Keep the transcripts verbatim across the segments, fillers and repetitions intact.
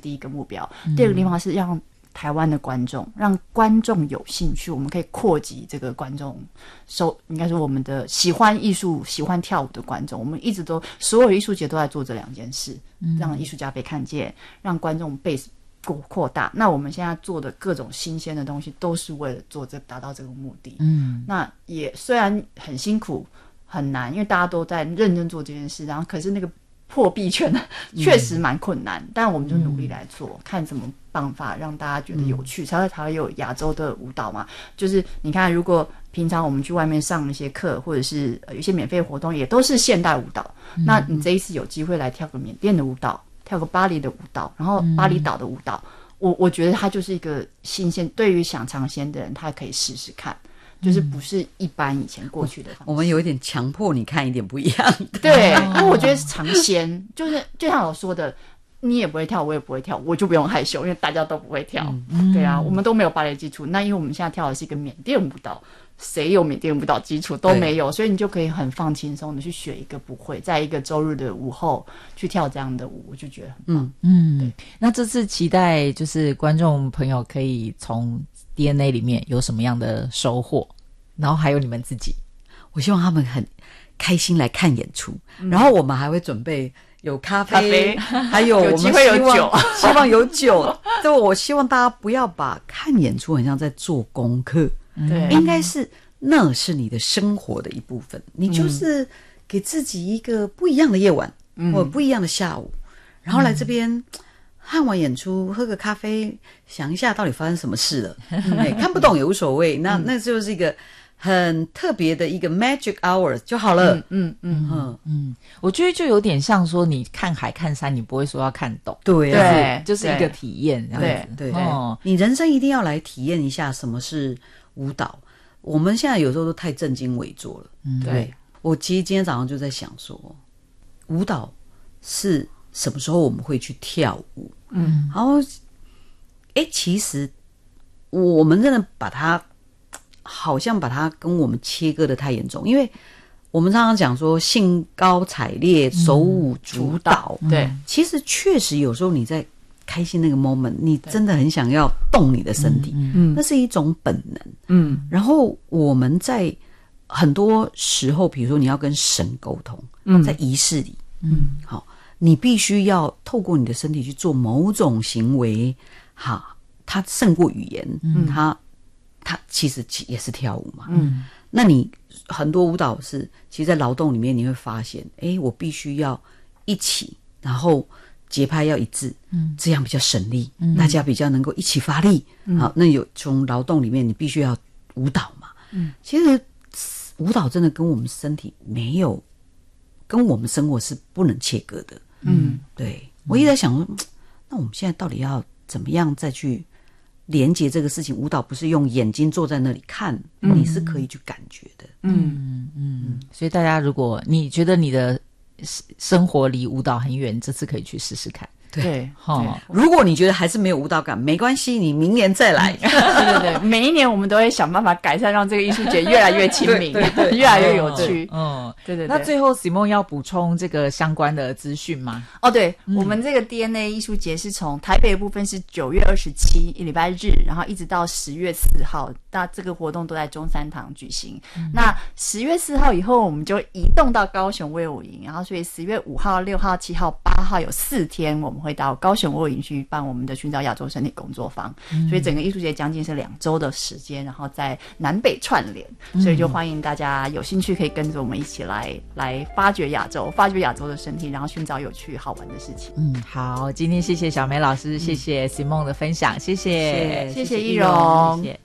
第一个目标。嗯、第二个地方是让台湾的观众，让观众有兴趣，我们可以扩及这个观众收，应该说我们的喜欢艺术、喜欢跳舞的观众，我们一直都所有艺术节都在做这两件事，嗯、让艺术家被看见，让观众被扩大。那我们现在做的各种新鲜的东西，都是为了做这达到这个目的。嗯，那也虽然很辛苦很难，因为大家都在认真做这件事，然后可是那个破壁圈确实蛮困难，嗯、但我们就努力来做，嗯、看什么办法让大家觉得有趣，才会才会有亚洲的舞蹈嘛。就是你看，如果平常我们去外面上一些课，或者是、呃、有一些免费活动，也都是现代舞蹈。嗯、那你这一次有机会来跳个缅甸的舞蹈，跳个巴黎的舞蹈，然后巴厘岛的舞蹈，嗯、我我觉得它就是一个新鲜，对于想尝鲜的人，他可以试试看。就是不是一般以前过去的方式， 我们有一点强迫你看一点不一样的。 对，因为我觉得是尝鲜，就是就像我说的，你也不会跳，我也不会跳，我就不用害羞，因为大家都不会跳。嗯、对啊，我们都没有芭蕾基础，那因为我们现在跳的是一个缅甸舞蹈，谁有缅甸舞蹈基础都没有，所以你就可以很放轻松的去学一个不会，在一个周日的午后去跳这样的舞，我就觉得很棒。 嗯嗯，那这次期待就是观众朋友可以从 D N A 里面有什么样的收获，然后还有你们自己， 我希望他们很开心来看演出，嗯、然后我们还会准备有咖啡，咖啡还有我们希望有机会有酒， 希望有酒。就我希望大家不要把看演出很像在做功课，对，应该是那是你的生活的一部分，你就是给自己一个不一样的夜晚，嗯、或者不一样的下午，然后来这边。嗯看完演出喝个咖啡，想一下到底发生什么事了，嗯、看不懂也无所谓，那那就是一个很特别的一个 magic hour 就好了。嗯嗯嗯嗯嗯，我觉得就有点像说你看海看山，你不会说要看懂， 对啊，对，就是一个体验， 对对对，哦，你人生一定要来体验一下什么是舞蹈。我们现在有时候都太正襟危坐了，嗯、对。我其实今天早上就在想说，舞蹈是什么时候我们会去跳舞？嗯，然后，哎，其实我们真的把它，好像把它跟我们切割的太严重，因为我们常常讲说兴高采烈、手舞足蹈， 嗯、对， 其实确实有时候你在开心那个 moment， 你真的很想要动你的身体，嗯，那是一种本能，嗯，然后我们在很多时候，比如说你要跟神沟通，嗯，在仪式里，嗯，好。你必须要透过你的身体去做某种行为，哈，它胜过语言，嗯，它它其实也是跳舞嘛，嗯，那你很多舞蹈是，其实在劳动里面你会发现，哎，我必须要一起，然后节拍要一致，嗯，这样比较省力，嗯，大家比较能够一起发力，嗯，好，那有从劳动里面你必须要舞蹈嘛，嗯，其实舞蹈真的跟我们身体没有，跟我们生活是不能切割的。嗯，对，我一直在想说，那我们现在到底要怎么样再去连接这个事情？舞蹈不是用眼睛坐在那里看，嗯、你是可以去感觉的。 嗯嗯，所以大家如果你觉得你的生活离舞蹈很远，这次可以去试试看。 对， 哦，如果你觉得还是没有舞蹈感，没关系，你明年再来。 对对对，每一年我们都会想办法改善，让这个艺术节越来越亲民，对对对，越来越有趣。 嗯，对对对。那最后 Simone 要补充这个相关的资讯吗？ 哦，对，嗯、我们这个 D N A 艺术节是从台北的部分是九月二十七，一礼拜日，然后一直到十月四号，那这个活动都在中山堂举行。嗯、那十月四号以后，我们就移动到高雄卫武营，然后所以十月五号、六号、七号、八号有四天，我们会到高雄卫武营去办我们的寻找亚洲身体工作坊。嗯、所以整个艺术节将近是两周的时间，然后在南北串联，所以就欢迎大家有兴趣可以跟着我们一起来来发掘亚洲，发掘亚洲的身体，然后寻找有趣好玩的事情。 嗯，好，今天谢谢小梅老师，谢谢 Simone 的分享，谢谢， 谢谢易容，谢谢。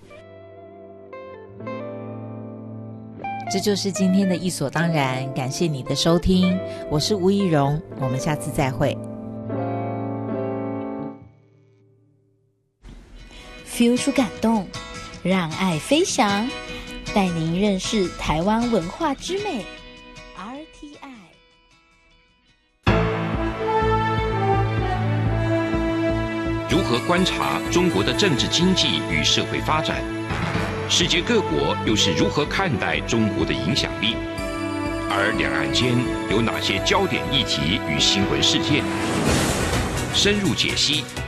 这就是今天的艺所当然，感谢你的收听，我是吴易容，我们下次再会。 feel 出感动，让爱飞翔，带您认识台湾文化之美。R T I 如何观察中国的政治经济与社会发展？世界各国又是如何看待中国的影响力？而两岸间有哪些焦点议题与新闻事件？深入解析